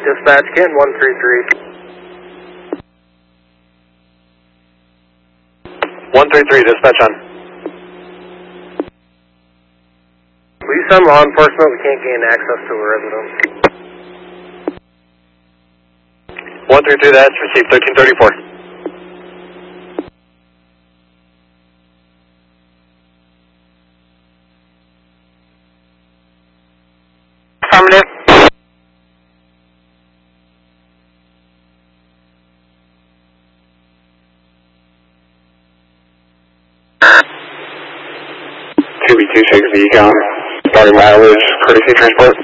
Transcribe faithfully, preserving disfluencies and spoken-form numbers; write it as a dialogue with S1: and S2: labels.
S1: Dispatch, Canton one three three.
S2: one three three, dispatch on.
S1: Will you send law enforcement? We can't gain access to a residence.
S2: one three three, that's received, thirteen thirty-four.
S3: Affirmative.
S2: two B two six V count, starting mileage, courtesy transport.